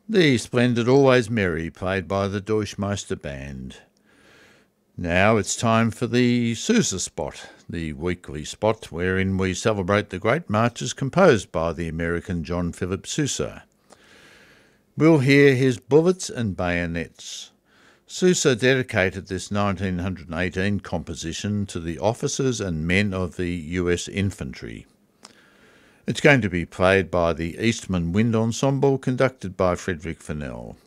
The splendid Always Merry, played by the Deutschmeister Band. Now it's time for the Sousa Spot, the weekly spot wherein we celebrate the great marches composed by the American John Philip Sousa. We'll hear his Bullets and Bayonets. Sousa dedicated this 1918 composition to the officers and men of the US Infantry. It's going to be played by the Eastman Wind Ensemble, conducted by Frederick Fennell.